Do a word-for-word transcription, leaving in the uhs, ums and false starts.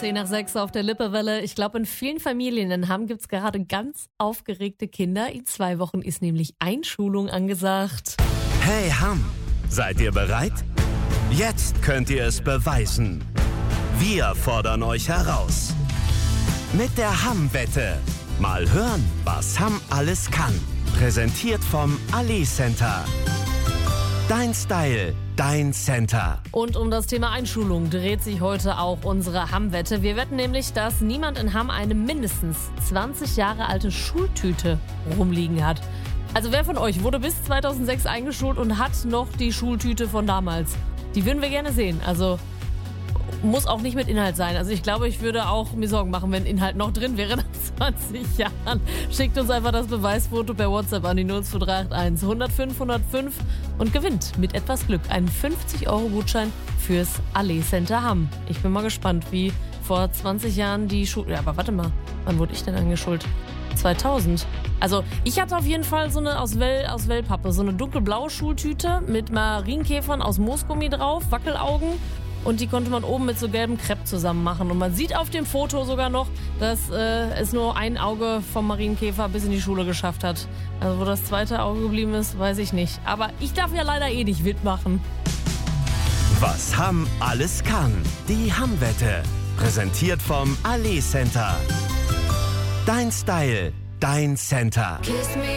zehn nach sechs auf der Lippewelle. Ich glaube, in vielen Familien in Hamm gibt es gerade ganz aufgeregte Kinder. In zwei Wochen ist nämlich Einschulung angesagt. Hey Hamm, seid ihr bereit? Jetzt könnt ihr es beweisen. Wir fordern euch heraus. Mit der Hamm-Wette. Mal hören, was Hamm alles kann. Präsentiert vom Allee Center. Dein Style, dein Center. Und um das Thema Einschulung dreht sich heute auch unsere Hamm-Wette. Wir wetten nämlich, dass niemand in Hamm eine mindestens zwanzig Jahre alte Schultüte rumliegen hat. Also wer von euch wurde bis zweitausendsechs eingeschult und hat noch die Schultüte von damals? Die würden wir gerne sehen. Also muss auch nicht mit Inhalt sein. Also ich glaube, ich würde auch mir Sorgen machen, wenn Inhalt noch drin wäre nach zwanzig Jahren. Schickt uns einfach das Beweisfoto per WhatsApp an die null zwei drei acht eins hundertfünf hundertfünf und gewinnt mit etwas Glück einen fünfzig Euro Gutschein fürs Allee Center Hamm. Ich bin mal gespannt, wie vor zwanzig Jahren die Schule... Ja, aber warte mal, wann wurde ich denn angeschult? zweitausend. Also ich hatte auf jeden Fall so eine aus, Well, aus Wellpappe, so eine dunkelblaue Schultüte mit Marienkäfern aus Moosgummi drauf, Wackelaugen. Und die konnte man oben mit so gelbem Krepp zusammen machen. Und man sieht auf dem Foto sogar noch, dass äh, es nur ein Auge vom Marienkäfer bis in die Schule geschafft hat. Also wo das zweite Auge geblieben ist, weiß ich nicht. Aber ich darf ja leider eh nicht mitmachen. Was Hamm alles kann. Die Hamm-Wette. Präsentiert vom Allee Center. Dein Style, dein Center.